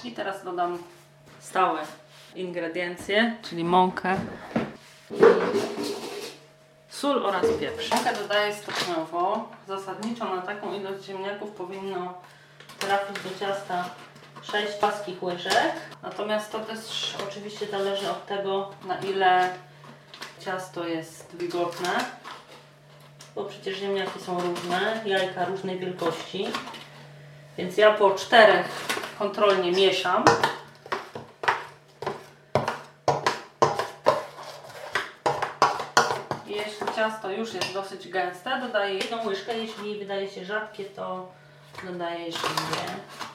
mąki. Teraz dodam stałe ingrediencje, czyli mąkę, sól oraz pieprz. Mąkę dodaję stopniowo. Zasadniczo na taką ilość ziemniaków powinno trafić do ciasta 6 płaskich łyżek. Natomiast to też oczywiście zależy od tego, na ile ciasto jest wilgotne, bo przecież ziemniaki są różne, jajka różnej wielkości. Więc ja po 4 kontrolnie mieszam. I jeśli ciasto już jest dosyć gęste, dodaję 1 łyżkę. Jeśli wydaje się rzadkie, to dodaję jeszcze 2.